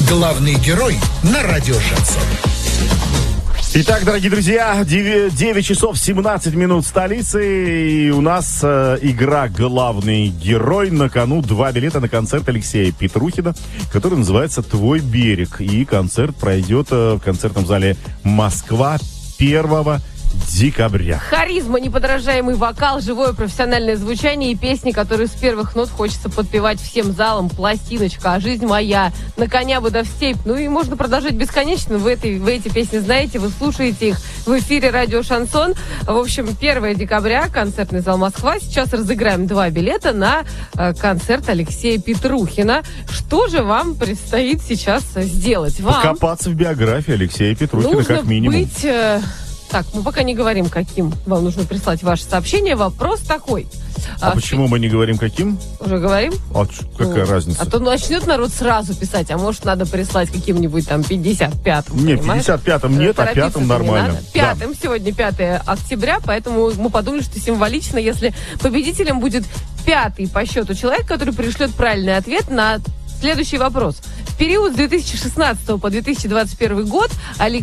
Главный герой на радио Шансон. Итак, дорогие друзья, 9 часов 17 минут в столице, и у нас игра «Главный герой». На кону 2 билета на концерт Алексея Петрухина, который называется «Твой берег». И концерт пройдет в концертном зале «Москва» 1 декабря. Харизма, неподражаемый вокал, живое профессиональное звучание и песни, которые с первых нот хочется подпевать всем залом. «Пластиночка», «А жизнь моя», «На коня бы да в степь». Ну и можно продолжать бесконечно. Вы эти песни знаете, вы слушаете их в эфире радио «Шансон». В общем, 1 декабря, концертный зал «Москва». Сейчас разыграем 2 билета на концерт Алексея Петрухина. Что же вам предстоит сейчас сделать? Вам покопаться в биографии Алексея Петрухина, нужно как минимум. быть... Так, мы пока не говорим, каким вам нужно прислать ваше сообщение. Вопрос такой. А почему мы не говорим, каким? Уже говорим? Какая разница? А то начнет народ сразу писать, а может надо прислать каким-нибудь там 55-м. Нет, 55-м нет, а 5-м нормально. 5-м, сегодня 5 октября, поэтому мы подумали, что символично, если победителем будет 5-й по счету человек, который пришлет правильный ответ на следующий вопрос. В период с 2016 по 2021 год